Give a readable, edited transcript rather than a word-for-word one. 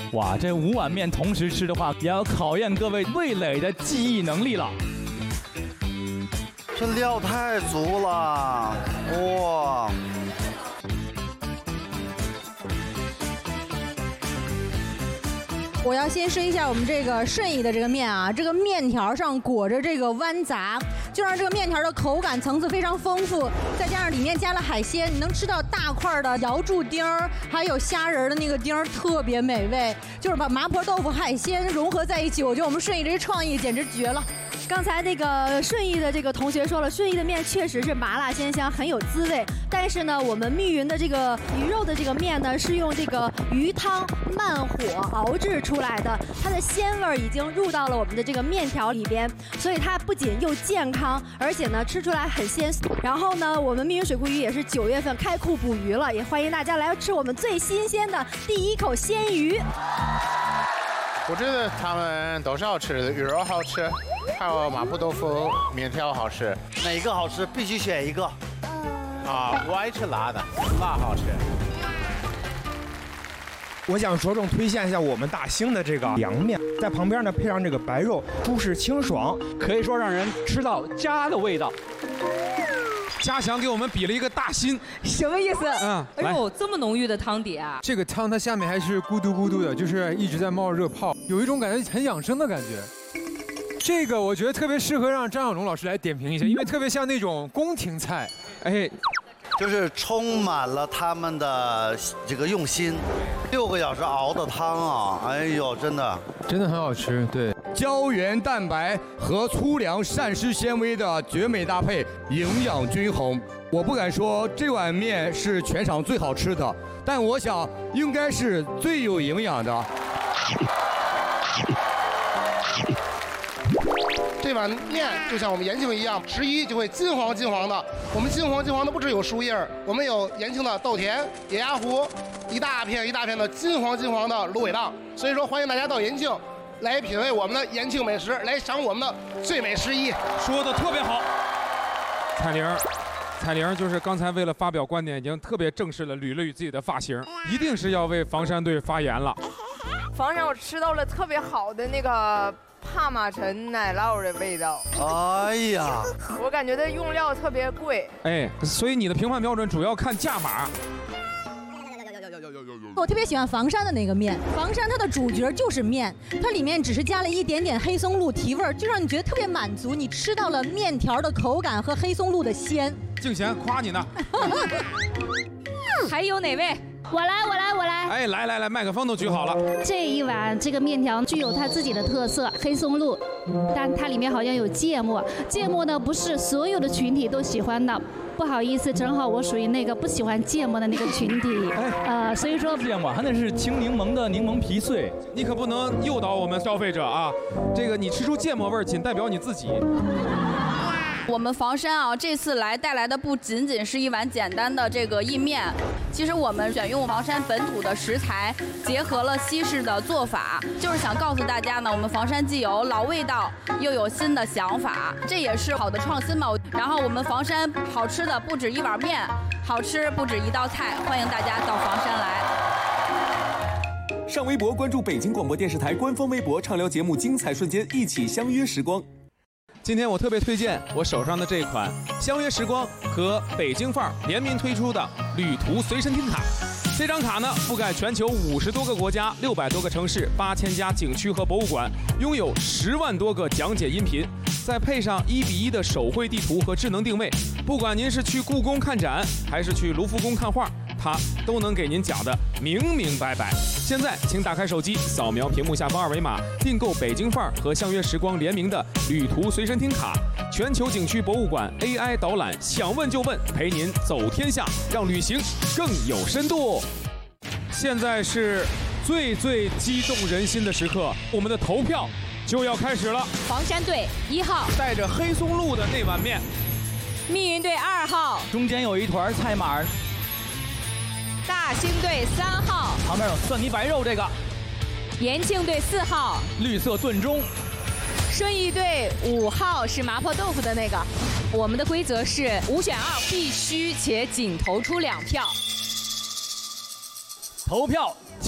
哇，这5碗面同时吃的话，也要考验各位味蕾的记忆能力了。 这料太足了，哇！ 我要先说一下我们这个顺义的这个面啊，这个面条上裹着这个豌杂，就让这个面条的口感层次非常丰富，再加上里面加了海鲜，你能吃到大块的瑶柱丁儿，还有虾仁的那个丁儿，特别美味。就是把麻婆豆腐、海鲜融合在一起，我觉得我们顺义这些创意简直绝了。 刚才那个顺义的这个同学说了，顺义的面确实是麻辣鲜香，很有滋味。但是呢，我们密云的这个鱼肉的这个面呢，是用这个鱼汤慢火熬制出来的，它的鲜味已经入到了我们的这个面条里边，所以它不仅又健康，而且呢吃出来很鲜。然后呢，我们密云水库鱼也是9月份开库捕鱼了，也欢迎大家来吃我们最新鲜的第一口鲜鱼。 我觉得他们都是好吃的，鱼肉好吃，还有麻婆豆腐、面条好吃。 哪一个好吃？必须选一个。 我爱吃辣的，辣好吃。 我想着重推荐一下我们大兴的这个凉面，在旁边呢配上这个白肉，舒适清爽， 可以说让人吃到家的味道。 嘉祥给我们比了一个大心， 什么意思？哎呦，这么浓郁的汤底啊！ 这个汤它下面还是咕嘟咕嘟的，就是一直在冒热泡，有一种感觉很养生的感觉。这个我觉得特别适合让张小龙老师来点评一下，因为特别像那种宫廷菜，哎， 就是充满了他们的这个用心。6个小时熬的汤啊，哎呦，真的很好吃，对。 胶原蛋白和粗粮膳食纤维的绝美搭配，营养均衡。我不敢说这碗面是全场最好吃的，但我想应该是最有营养的。 这碗面就像我们延庆一样，吃一就会金黄金黄的。我们金黄金黄的不只有树叶，我们有延庆的豆田、野鸭湖，一大片一大片的金黄金黄的芦苇荡。所以说，欢迎大家到延庆来品味我们的延庆美食，来赏我们的最美诗意。 说的特别好。彩玲就是刚才为了发表观点，已经特别正式的捋了捋自己的发型，一定是要为房山队发言了。 房山我吃到了特别好的那个帕玛橙奶酪的味道。 哎呀， 我感觉它用料特别贵。 哎，所以你的评判标准主要看价码。 我特别喜欢房山的那个面，房山它的主角就是面，它里面只是加了一点点黑松露提味儿，就让你觉得特别满足，你吃到了面条的口感和黑松露的鲜。 敬贤夸你呢。 还有哪位？ 我来。 哎，来，麦克风都举好了。 这一碗这个面条具有它自己的特色，黑松露，但它里面好像有芥末。芥末呢，不是所有的群体都喜欢的。不好意思，正好我属于那个不喜欢芥末的那个群体，所以说芥末它那是青柠檬的柠檬皮碎， 你可不能诱导我们消费者啊！这个你吃出芥末味儿，仅代表你自己。 我们房山啊，这次带来的不仅仅是一碗简单的这个意面，其实我们选用房山本土的食材，结合了西式的做法，就是想告诉大家呢，我们房山既有老味道，又有新的想法，这也是好的创新嘛。然后我们房山好吃的不止一碗面，好吃不止一道菜，欢迎大家到房山来。 上微博关注北京广播电视台官方微博，畅聊节目精彩瞬间，一起相约时光。 今天我特别推荐我手上的这款相约时光和北京范儿联名推出的旅途随身听卡。这张卡呢，覆盖全球50多个国家、600多个城市、8000家景区和博物馆，拥有10万多个讲解音频，再配上1:1的手绘地图和智能定位，不管您是去故宫看展，还是去卢浮宫看画，它都能给您讲得明明白白。现在请打开手机，扫描屏幕下方2维码，订购北京范儿和相约时光联名的旅途随身听卡，全球景区博物馆 AI 导览，想问就问，陪您走天下，让旅行更有深度。现在是最激动人心的时刻，我们的投票就要开始了。 房山队1号带着黑松露的那碗面， 密云队2号中间有一团菜码， 大兴队3号旁边有蒜泥白肉，这个延庆队4号绿色炖盅， 顺义队5号是麻婆豆腐的那个。我们的规则是5选2，必须且仅投出2票。 投票